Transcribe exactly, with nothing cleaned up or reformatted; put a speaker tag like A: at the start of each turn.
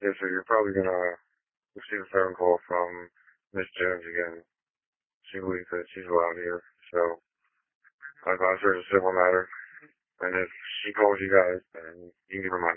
A: Yeah, so you're probably gonna receive a phone call from Miss Jones again. She believes that she's allowed here, so I advise her it's a civil matter. And if she calls you guys, then you can give her my